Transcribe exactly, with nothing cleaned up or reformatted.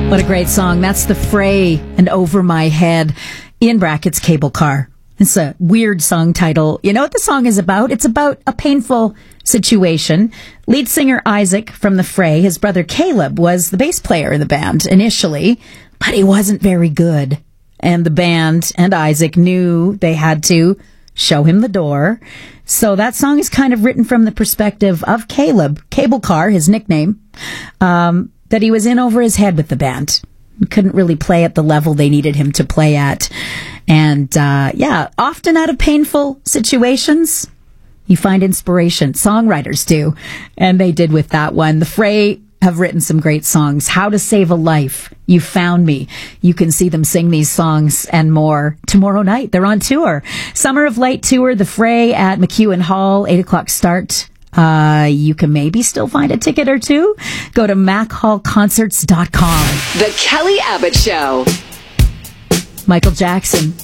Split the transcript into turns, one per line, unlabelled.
What a great song. That's The Fray and Over My Head, in brackets, Cable Car. It's a weird song title. You know what the song is about? It's about a painful situation. Lead singer Isaac from The Fray, his brother Caleb, was the bass player in the band initially, but he wasn't very good. And the band and Isaac knew they had to show him the door. So that song is kind of written from the perspective of Caleb, Cable Car, his nickname, um, that he was in over his head with the band. He couldn't really play at the level they needed him to play at. And, uh, yeah, often out of painful situations, you find inspiration. Songwriters do. And they did with that one. The Fray have written some great songs. How to Save a Life, You Found Me. You can see them sing these songs and more tomorrow night. They're on tour. Summer of Light Tour, The Fray at McEwen Hall, eight o'clock start. Uh, you can maybe still find a ticket or two. Go to mac hall concerts dot com.
The Kelly Abbott Show.
Michael Jackson.